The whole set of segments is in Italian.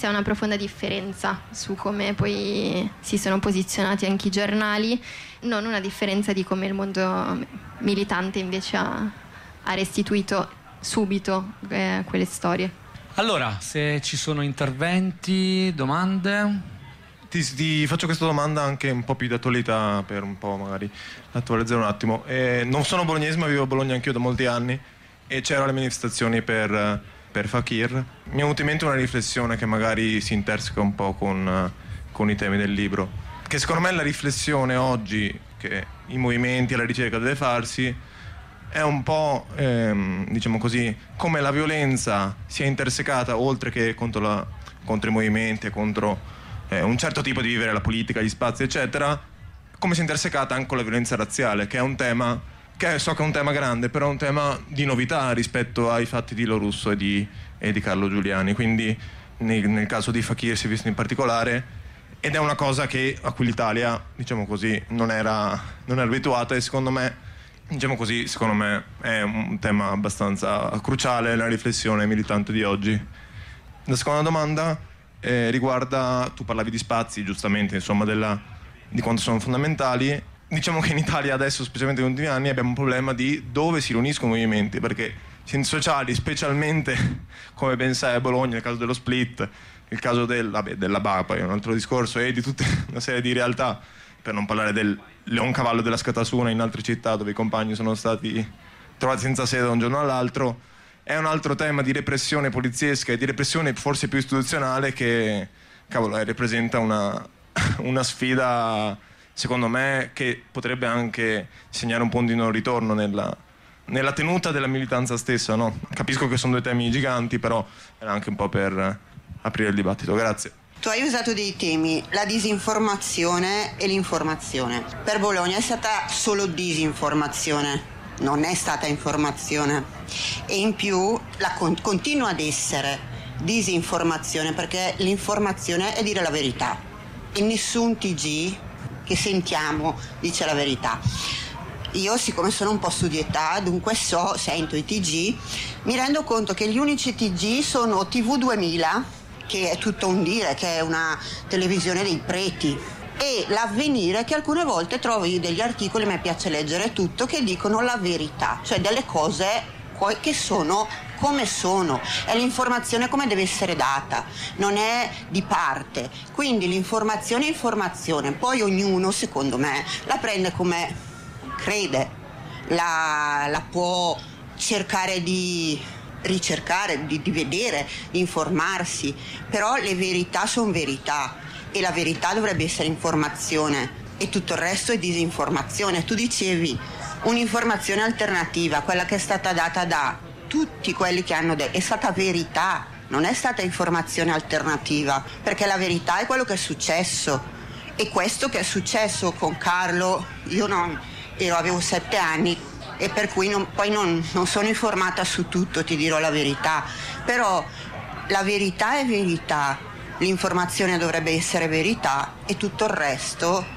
c'è una profonda differenza su come poi si sono posizionati anche i giornali, non una differenza di come il mondo militante invece ha restituito subito quelle storie. Allora, se ci sono interventi, domande... Ti faccio questa domanda anche un po' più di attualità, per un po' magari attualizzare un attimo. Non sono bolognese, ma vivo a Bologna anch'io da molti anni, e c'erano le manifestazioni per Fakir. Mi è venuta in mente una riflessione che magari si interseca un po' con i temi del libro, che secondo me la riflessione oggi che i movimenti e la ricerca deve farsi è un po' diciamo così, come la violenza sia intersecata, oltre che contro i movimenti e contro un certo tipo di vivere la politica, gli spazi eccetera, come si è intersecata anche con la violenza razziale, che è un tema che so che è un tema grande, però è un tema di novità rispetto ai fatti di Lo Russo e di Carlo Giuliani. Quindi nel caso di Fakir si è visto in particolare, ed è una cosa a cui l'Italia, diciamo così, non era abituata, e secondo me è un tema abbastanza cruciale nella riflessione militante di oggi. La seconda domanda riguarda, tu parlavi di spazi, giustamente, insomma, di quanto sono fondamentali. Diciamo che in Italia adesso, specialmente negli ultimi anni, abbiamo un problema di dove si riuniscono i movimenti, perché i centri sociali, specialmente come ben sai a Bologna, nel caso dello Split, il caso della BAPA è un altro discorso, e di tutta una serie di realtà, per non parlare del Leoncavallo della Scatasuna in altre città dove i compagni sono stati trovati senza sede da un giorno all'altro. È un altro tema di repressione poliziesca e di repressione forse più istituzionale che, cavolo, rappresenta una sfida, secondo me, che potrebbe anche segnare un punto di non ritorno nella tenuta della militanza stessa, no? Capisco che sono due temi giganti, però era anche un po' per aprire il dibattito. Grazie. Tu hai usato dei temi, la disinformazione e l'informazione. Per Bologna è stata solo disinformazione, non è stata informazione, e in più continua ad essere disinformazione, perché l'informazione è dire la verità e nessun TG che sentiamo dice la verità. Io, siccome sono un po' su di età, dunque sento i TG, mi rendo conto che gli unici TG sono TV2000, che è tutto un dire, che è una televisione dei preti, e l'Avvenire, che alcune volte trovi degli articoli, a me piace leggere tutto, che dicono la verità, cioè delle cose che sono come sono, è l'informazione come deve essere data, non è di parte. Quindi l'informazione è informazione, poi ognuno, secondo me, la prende come crede, la può cercare di ricercare, di vedere, di informarsi, però le verità sono verità, e la verità dovrebbe essere informazione e tutto il resto è disinformazione. Tu dicevi un'informazione alternativa, quella che è stata data da tutti quelli che hanno detto, è stata verità, non è stata informazione alternativa, perché la verità è quello che è successo, e questo che è successo con Carlo, io avevo 7 anni, e per cui non sono informata su tutto, ti dirò la verità, però la verità è verità, l'informazione dovrebbe essere verità, e tutto il resto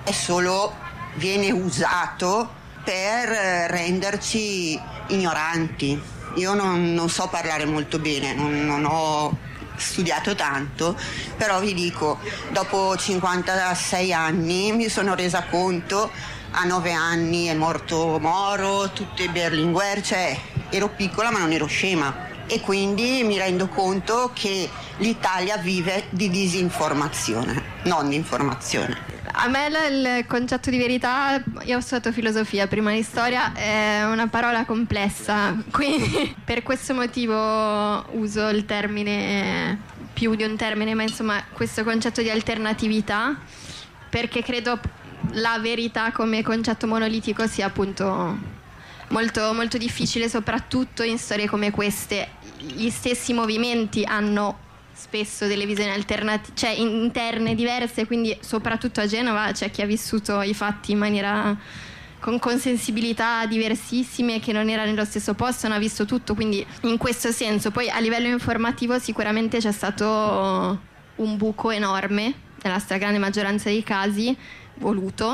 viene usato per renderci ignoranti. Io non so parlare molto bene, non ho studiato tanto, però vi dico, dopo 56 anni mi sono resa conto, a 9 anni è morto Moro, tutti i Berlinguer, cioè ero piccola ma non ero scema, e quindi mi rendo conto che l'Italia vive di disinformazione, non di informazione. A me il concetto di verità, io ho studiato filosofia prima di storia, è una parola complessa, quindi per questo motivo uso il termine, più di un termine, ma insomma questo concetto di alternatività, perché credo la verità come concetto monolitico sia appunto molto, molto difficile, soprattutto in storie come queste. Gli stessi movimenti hanno spesso delle visioni alternative, cioè interne diverse, quindi soprattutto a Genova c'è chi ha vissuto i fatti in maniera con sensibilità diversissime, che non era nello stesso posto, non ha visto tutto, quindi in questo senso poi a livello informativo sicuramente c'è stato un buco enorme nella stragrande maggioranza dei casi, voluto,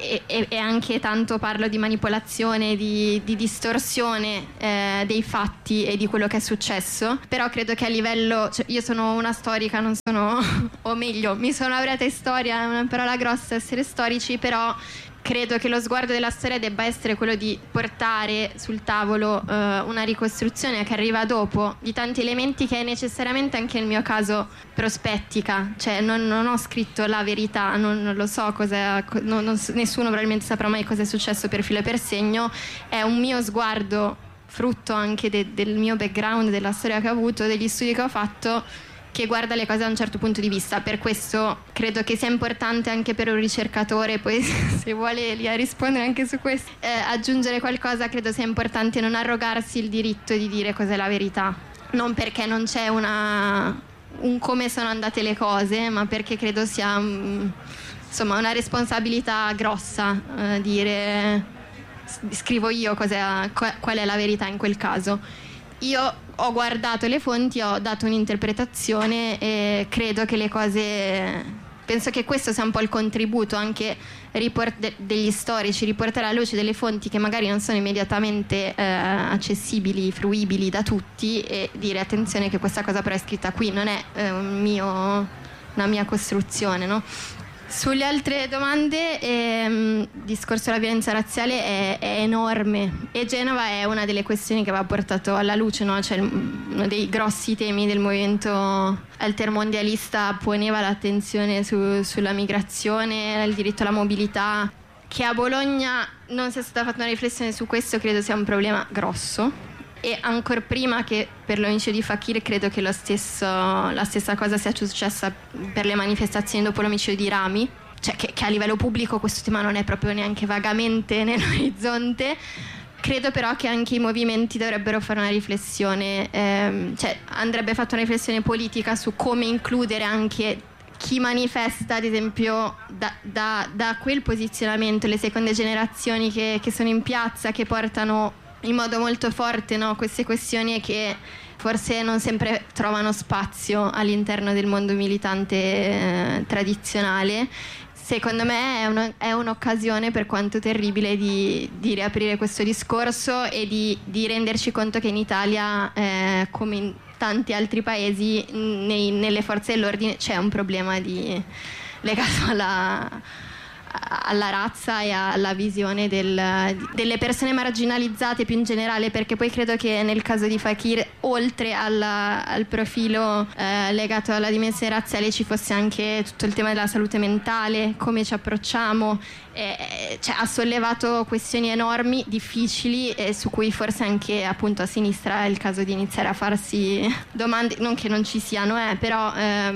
e anche tanto parlo di manipolazione, di distorsione dei fatti e di quello che è successo, però credo che a livello, cioè io sono una storica, non sono o meglio mi sono laureata in storia, è una parola grossa essere storici, però credo che lo sguardo della storia debba essere quello di portare sul tavolo una ricostruzione che arriva dopo di tanti elementi, che è necessariamente anche nel mio caso prospettica, cioè non ho scritto la verità, non lo so cosa, nessuno probabilmente saprà mai cosa è successo per filo e per segno, è un mio sguardo frutto anche del mio background, della storia che ho avuto, degli studi che ho fatto, che guarda le cose da un certo punto di vista. Per questo credo che sia importante anche per un ricercatore, poi se vuole rispondere anche su questo, aggiungere qualcosa, credo sia importante non arrogarsi il diritto di dire cos'è la verità, non perché non c'è un come sono andate le cose, ma perché credo sia insomma una responsabilità grossa dire scrivo io qual è la verità in quel caso. Io ho guardato le fonti, ho dato un'interpretazione e credo che le cose, penso che questo sia un po' il contributo anche degli storici, riportare alla luce delle fonti che magari non sono immediatamente accessibili, fruibili da tutti, e dire attenzione che questa cosa però è scritta qui, non è una mia costruzione, no? Sulle altre domande, il discorso della violenza razziale è enorme e Genova è una delle questioni che va portato alla luce, no? Cioè, uno dei grossi temi del movimento altermondialista poneva l'attenzione sulla migrazione, il diritto alla mobilità. Che a Bologna non sia stata fatta una riflessione su questo credo sia un problema grosso. E ancora prima che per l'omicidio di Fakir credo che la stessa cosa sia successa per le manifestazioni dopo l'omicidio di Rami, cioè che a livello pubblico questo tema non è proprio neanche vagamente nell'orizzonte. Credo però che anche i movimenti dovrebbero fare una riflessione, cioè andrebbe fatta una riflessione politica su come includere anche chi manifesta, ad esempio da quel posizionamento, le seconde generazioni che sono in piazza, che portano in modo molto forte, no, queste questioni che forse non sempre trovano spazio all'interno del mondo militante tradizionale. Secondo me è un'occasione, per quanto terribile, di riaprire questo discorso e di renderci conto che in Italia, come in tanti altri paesi, nelle forze dell'ordine c'è un problema legato alla razza e alla visione delle persone marginalizzate più in generale, perché poi credo che nel caso di Fakir, oltre al profilo legato alla dimensione razziale, ci fosse anche tutto il tema della salute mentale, come ci approcciamo, cioè, ha sollevato questioni enormi, difficili, e su cui forse anche appunto a sinistra è il caso di iniziare a farsi domande, non che non ci siano, però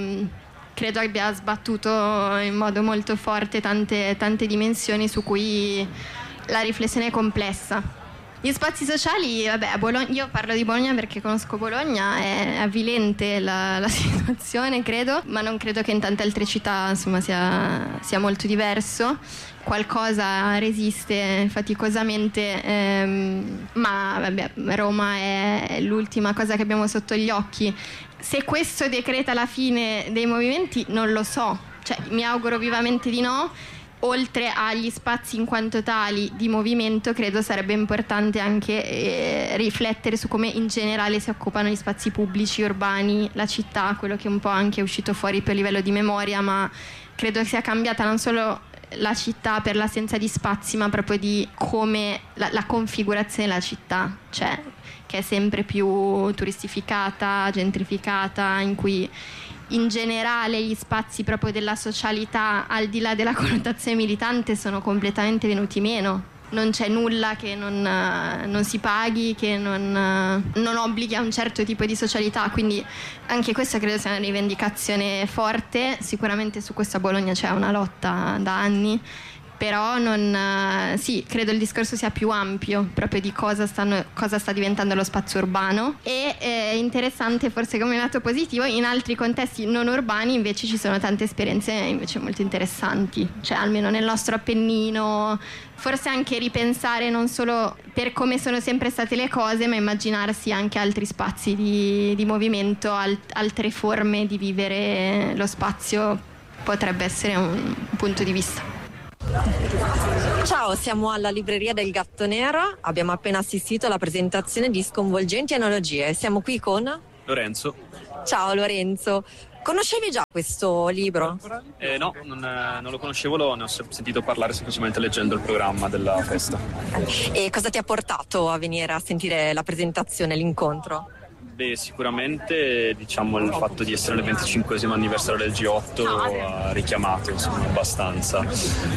credo abbia sbattuto in modo molto forte tante dimensioni su cui la riflessione è complessa. Gli spazi sociali, vabbè, a Bologna, io parlo di Bologna perché conosco Bologna, è avvilente la situazione, credo, ma non credo che in tante altre città, insomma, sia molto diverso. Qualcosa resiste faticosamente, ma vabbè, Roma è l'ultima cosa che abbiamo sotto gli occhi. Se questo decreta la fine dei movimenti non lo so, cioè mi auguro vivamente di no. Oltre agli spazi in quanto tali di movimento, credo sarebbe importante anche riflettere su come in generale si occupano gli spazi pubblici, urbani, la città, quello che un po' anche è uscito fuori per livello di memoria, ma credo che sia cambiata non solo la città per l'assenza di spazi, ma proprio di come la configurazione della città, cioè che è sempre più turistificata, gentrificata, in cui in generale gli spazi proprio della socialità, al di là della connotazione militante, sono completamente venuti meno. Non c'è nulla che non si paghi, che non obblighi a un certo tipo di socialità, quindi anche questa credo sia una rivendicazione forte. Sicuramente su questo a Bologna c'è una lotta da anni, però sì, credo il discorso sia più ampio proprio di cosa sta diventando lo spazio urbano. E è interessante, forse come lato positivo, in altri contesti non urbani invece ci sono tante esperienze invece molto interessanti, cioè almeno nel nostro Appennino, forse anche ripensare non solo per come sono sempre state le cose, ma immaginarsi anche altri spazi di movimento, altre forme di vivere lo spazio potrebbe essere un punto di vista. Ciao, siamo alla libreria del Gatto Nero, abbiamo appena assistito alla presentazione di Sconvolgenti Analogie. Siamo qui con Lorenzo. Ciao Lorenzo, conoscevi già questo libro? No, non lo conoscevo, ne ho sentito parlare semplicemente leggendo il programma della festa. E cosa ti ha portato a venire a sentire la presentazione, l'incontro? Beh, sicuramente diciamo il fatto di essere nel 25esimo anniversario del G8 ha richiamato abbastanza.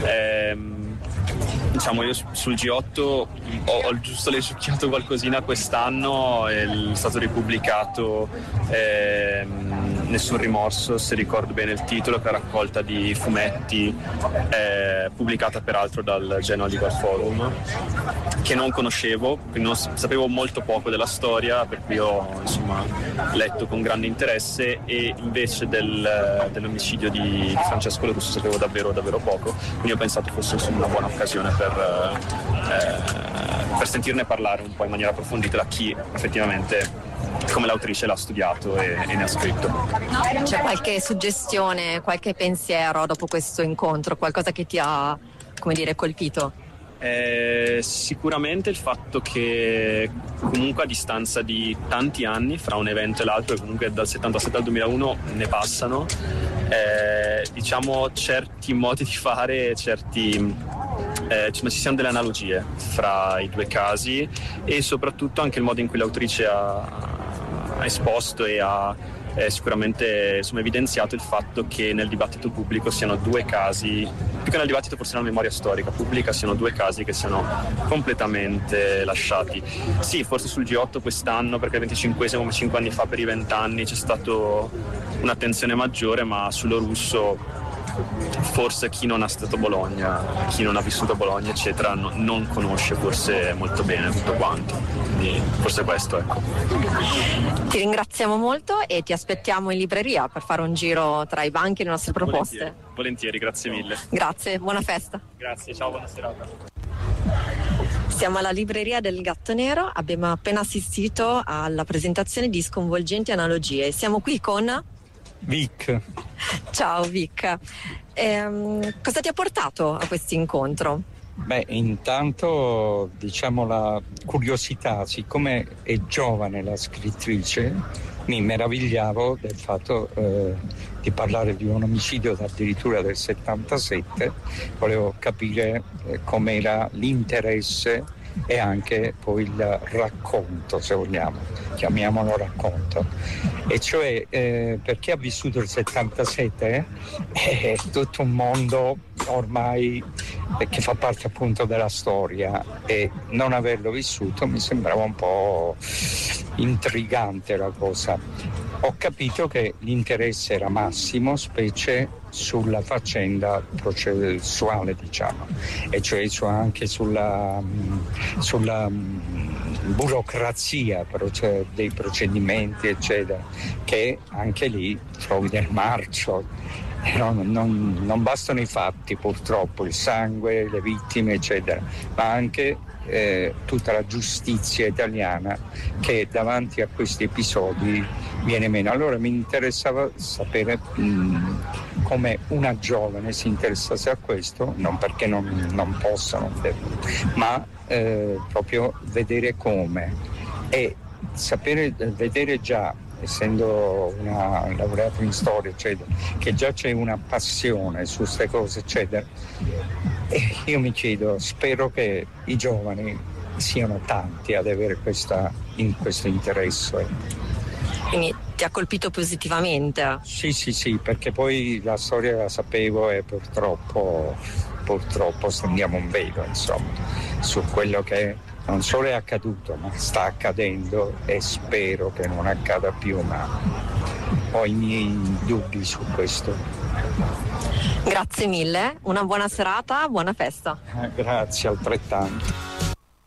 Diciamo io sul G8 ho giusto lesucchiato qualcosina quest'anno, è stato ripubblicato Nessun rimorso, se ricordo bene il titolo, che è una raccolta di fumetti pubblicata peraltro dal Genoa Legal Forum, che non conoscevo, quindi non sapevo molto poco della storia, per cui ho letto con grande interesse, e invece dell'omicidio di Francesco La Russa sapevo davvero poco, quindi ho pensato fosse una buona occasione per sentirne parlare un po' in maniera approfondita da chi effettivamente come l'autrice l'ha studiato e ne ha scritto. C'è qualche suggestione, qualche pensiero dopo questo incontro, qualcosa che ti ha, colpito? Sicuramente il fatto che comunque a distanza di tanti anni fra un evento e l'altro, e comunque dal 77 al 2001 ne passano, certi modi di fare, ci siano delle analogie fra i due casi, e soprattutto anche il modo in cui l'autrice ha esposto e ha sicuramente evidenziato il fatto che nel dibattito pubblico siano due casi, più che nel dibattito forse nella memoria storica pubblica, siano due casi che siano completamente lasciati. Sì, forse sul G8 quest'anno, perché il 25esimo 5 anni fa per i 20 anni c'è stato un'attenzione maggiore, ma sullo russo forse chi non ha stato a Bologna, chi non ha vissuto a Bologna eccetera non conosce forse molto bene tutto quanto, quindi forse questo, ecco. Ti ringraziamo molto e ti aspettiamo in libreria per fare un giro tra i banchi e le nostre proposte. Volentieri, grazie mille. Grazie, buona festa. Grazie, ciao, buona serata. Siamo alla libreria del Gatto Nero, abbiamo appena assistito alla presentazione di Sconvolgenti Analogie. Siamo qui con Vic. Ciao Vic, cosa ti ha portato a questo incontro? Beh, intanto la curiosità, siccome è giovane la scrittrice, mi meravigliavo del fatto di parlare di un omicidio addirittura del 77, volevo capire com'era l'interesse e anche poi il racconto, se vogliamo, chiamiamolo racconto, e cioè perché ha vissuto il 77 è tutto un mondo ormai che fa parte appunto della storia, e non averlo vissuto mi sembrava un po' intrigante la cosa. Ho capito che l'interesse era massimo, specie sulla faccenda processuale, e cioè anche sulla burocrazia dei procedimenti, eccetera, che anche lì trovi del marcio. Non bastano i fatti, purtroppo, il sangue, le vittime, eccetera, ma anche tutta la giustizia italiana che davanti a questi episodi viene meno. Allora mi interessava sapere come una giovane si interessasse a questo, non perché non possano, ma proprio vedere come, e vedere già, essendo una laureata in storia, eccetera, che già c'è una passione su queste cose, eccetera. E io mi chiedo, spero che i giovani siano tanti ad avere questo interesse. Quindi ti ha colpito positivamente? Sì, perché poi la storia la sapevo, e purtroppo stendiamo un velo, su quello che non solo è accaduto, ma sta accadendo, e spero che non accada più, ma ho i miei dubbi su questo. Grazie mille, una buona serata, buona festa. Grazie, altrettanto.